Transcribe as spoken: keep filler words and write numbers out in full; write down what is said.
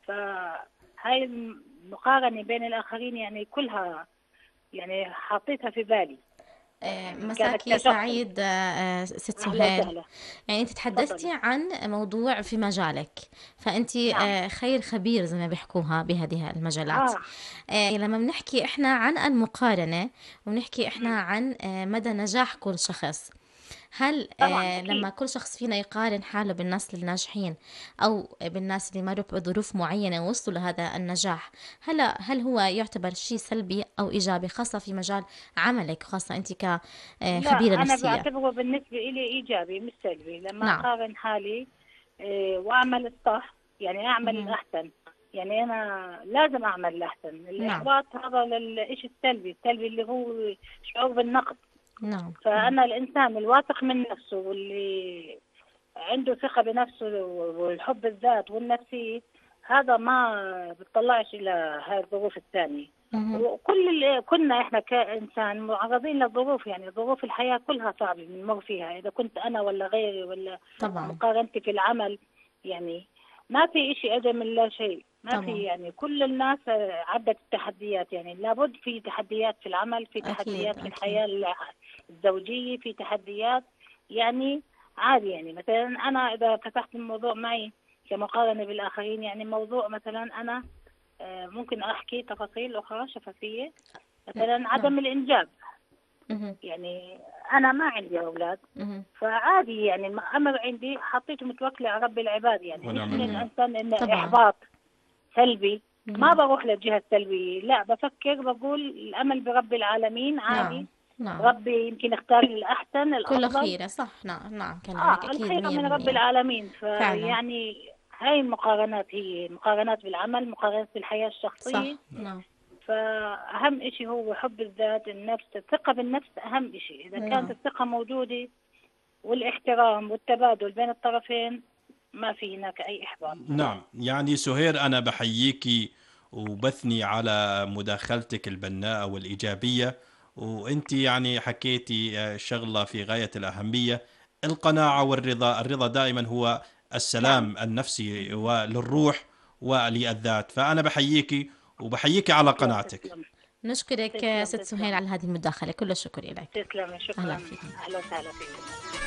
فهاي المقارنة بين الآخرين يعني كلها يعني حطيتها في بالي، آه، يعني كانت مساكي كشخص. سعيد، آه، آه، ست أهلا سهيل. وسهلا. يعني انت تحدثتي تفضلي. عن موضوع في مجالك، فانت نعم. آه، خير خبير زي ما بيحكوها بهذه المجالات. آه. آه، لما بنحكي احنا عن المقارنة، ونحكي احنا أمم. عن آه، مدى نجاح كل شخص، هل طبعا آه لما أكيد. كل شخص فينا يقارن حاله بالناس الناجحين أو بالناس اللي مروا بظروف معينة ووصلوا لهذا النجاح، هل هل هو يعتبر شيء سلبي أو إيجابي، خاصة في مجال عملك، خاصة أنت لا، كخبيرة أنا نفسية؟ بعتبره بالنسبة إلي إيجابي مش سلبي لما نعم. أقارن حالي إيه، وأعمل الصح، يعني أعمل مهم. الأحسن. يعني أنا لازم أعمل الأحسن. نعم. الإحباط هذا للإشي السلبي، السلبي اللي هو شعور بالنقص. نعم. نعم. فأنا الإنسان الواثق من نفسه واللي عنده ثقة بنفسه والحب الذات والنفسي، هذا ما بتطلعش إلى هاي الظروف الثانية. مهم. وكل اللي كنا إحنا كإنسان معرضين للظروف، يعني ظروف الحياة كلها صعبة بنمر فيها، إذا كنت أنا ولا غيري ولا طبعا. مقارنتي في العمل. يعني ما في إشي أجمل من لا شيء، ما في، طبعا. يعني كل الناس عدت التحديات. يعني لابد في تحديات في العمل، في أكيد تحديات في أكيد. الحياة الزوجية، في تحديات. يعني عادي، يعني مثلا أنا إذا فتحت الموضوع معي كمقارنة بالآخرين، يعني موضوع مثلا أنا آه، ممكن أحكي تفاصيل أخرى شفافية. مثلا نعم. عدم الإنجاب. مهم. يعني أنا ما عندي أولاد، مهم. فعادي يعني الأمر عندي حطيته متوكلة على رب العباد. يعني مش ونعم من مهم. بالله. الإنسان إنه طبعا. إحباط سلبي. ما مهم. بروح للجهة السلبية، لا، بفكر بقول الأمل برب العالمين نعم. عادي. نعم. ربي يمكن اختار لي الأحسن كل الأفضل. خيرة، صح. نعم. نعم، كلامك اه، أكيد الخير مية من رب بالمية. العالمين. فعلا. فيعني هاي المقارنات، هي مقارنات بالعمل، مقارنات بالحياة الشخصية. صح. نعم. فأهم إشي هو حب الذات، النفس، الثقة بالنفس أهم إشي. إذا كانت نعم. الثقة موجودة والاحترام والتبادل بين الطرفين، ما في هناك أي إحباط. نعم، يعني سهير أنا بحييكي وبثني على مداخلتك البناءة والإيجابية. وأنت يعني حكيتي آه، شغلة في غاية الأهمية: القناعة والرضا. الرضا دائما هو نعم. السلام النفسي وللروح وللذات. فأنا بحييكي وبحييكي على تسلم قناعتك. تسلم. نشكرك تسلم ست سهيل تسلم. على هذه المداخلة، كل الشكر لك. تسلم، أهلا شكرا. فيك. أهلا وسهلا فيكم.